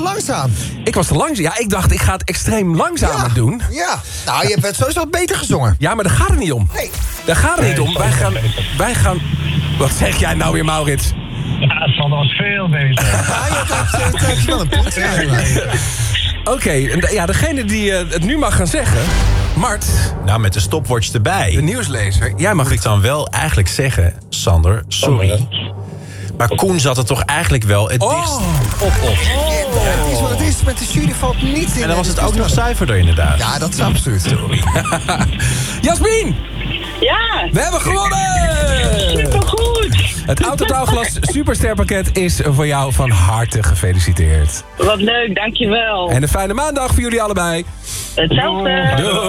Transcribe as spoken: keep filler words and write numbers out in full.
langzaam. Ik was te langzaam. Ja, ik dacht, ik ga het extreem langzamer Ja, doen. Ja, nou, je hebt sowieso beter gezongen. Ja, maar daar gaat het niet om. Nee. Daar gaat het niet Nee, om. Wij gaan, wij gaan... Wat zeg jij nou weer, Maurits? Ja, Sander was veel beter. Ja, je hebt het wel een punt. Ja, ja. Oké, okay, ja, degene die uh, het nu mag gaan zeggen... Mart, Nou, met de stopwatch erbij. de nieuwslezer, jij mag Mag ik dan wel eigenlijk zeggen, Sander, sorry. Maar Koen zat er toch eigenlijk wel het Oh. dichtst op op. Het is wat het is, met de jury valt niet in. En dan was het ook nog zuiverder inderdaad. Ja, dat is absoluut. Jasmien, Ja, we hebben gewonnen! supergoed. Het Autotaalglas Supersterpakket is voor jou van harte gefeliciteerd. Wat leuk, dankjewel. En een fijne maandag voor jullie allebei. Hetzelfde. Doei.